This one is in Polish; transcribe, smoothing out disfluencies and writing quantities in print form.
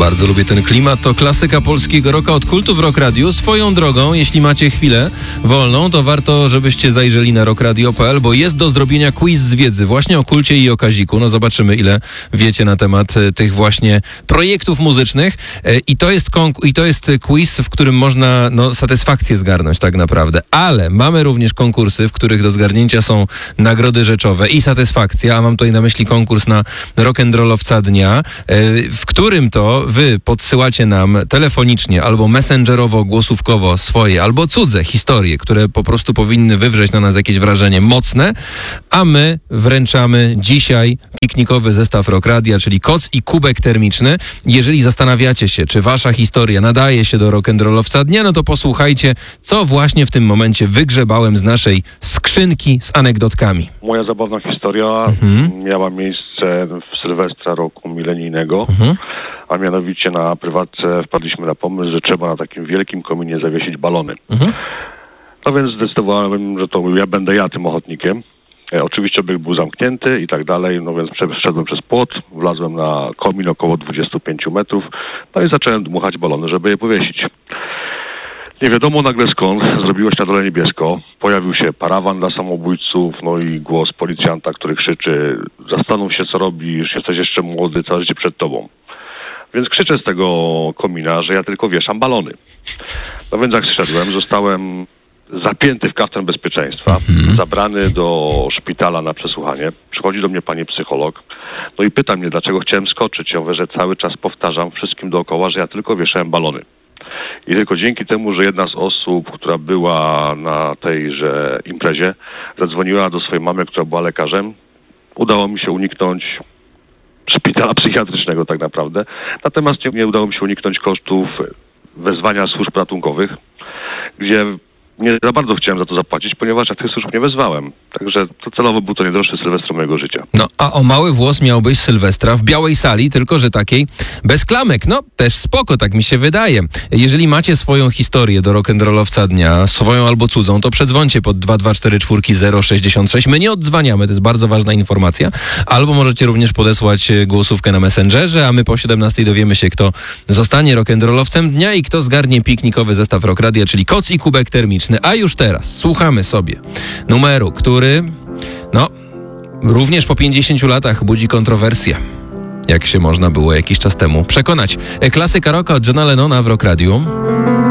Bardzo lubię ten klimat. To klasyka polskiego rocka od kultu w Rock Radio. Swoją drogą, jeśli macie chwilę wolną, to warto, żebyście zajrzeli na rockradio.pl, bo jest do zrobienia quiz z wiedzy właśnie o kulcie i o Kaziku. No zobaczymy, ile wiecie na temat tych właśnie projektów muzycznych. I to jest quiz, w którym można satysfakcję zgarnąć tak naprawdę. Ale mamy również konkursy, w których do zgarnięcia są nagrody rzeczowe i satysfakcja, a mam tutaj na myśli konkurs na rock'n'rollowca dnia, w którym to wy podsyłacie nam telefonicznie albo messengerowo, głosówkowo swoje albo cudze historie, które po prostu powinny wywrzeć na nas jakieś wrażenie mocne, a my wręczamy dzisiaj piknikowy zestaw Rock Radia, czyli koc i kubek termiczny. Jeżeli zastanawiacie się, czy wasza historia nadaje się do rock'n'rollowca dnia, no to posłuchajcie, co właśnie w tym momencie wygrzebałem z naszej skrzynki z anegdotkami. Moja zabawna historia miała miejsce w Sylwestra roku milenijnego, a mianowicie na prywatce wpadliśmy na pomysł, że trzeba na takim wielkim kominie zawiesić balony. No więc zdecydowałem, że to ja będę tym ochotnikiem. Oczywiście obiekt był zamknięty i tak dalej, no więc przeszedłem przez płot, wlazłem na komin około 25 metrów, no i zacząłem dmuchać balony, żeby je powiesić. Nie wiadomo nagle skąd zrobiło się na dole niebiesko. Pojawił się parawan dla samobójców, no i głos policjanta, który krzyczy: zastanów się, co robisz, jesteś jeszcze młody, całe życie przed tobą. Więc krzyczę z tego komina, że ja tylko wieszam balony. No więc jak zszedłem, zostałem zapięty w kaftan bezpieczeństwa, zabrany do szpitala na przesłuchanie. Przychodzi do mnie pani psycholog, no i pyta mnie, dlaczego chciałem skoczyć. Ja mówię, że cały czas powtarzam wszystkim dookoła, że ja tylko wieszałem balony. I tylko dzięki temu, że jedna z osób, która była na tejże imprezie, zadzwoniła do swojej mamy, która była lekarzem, udało mi się uniknąć szpitala psychiatrycznego tak naprawdę. Natomiast nie udało mi się uniknąć kosztów wezwania służb ratunkowych, gdzie nie za bardzo chciałem za to zapłacić, ponieważ ja tych służb nie wezwałem. Także to celowo był to najdroższy Sylwester mojego życia. No, a o mały włos miałbyś Sylwestra w białej sali, tylko że takiej bez klamek. No, też spoko, tak mi się wydaje. Jeżeli macie swoją historię do rock'n'rollowca dnia, swoją albo cudzą, to przedzwońcie pod 2244066. My nie odzwaniamy, to jest bardzo ważna informacja. Albo możecie również podesłać głosówkę na Messengerze, a my po 17 dowiemy się, kto zostanie rock'n'rollowcem dnia i kto zgarnie piknikowy zestaw Rock Radia, czyli koc i kubek termiczny. A już teraz słuchamy sobie numeru, który, również po 50 latach budzi kontrowersję. Jak się można było jakiś czas temu przekonać. Klasyka rocka od Johna Lennona w Rock Radiu.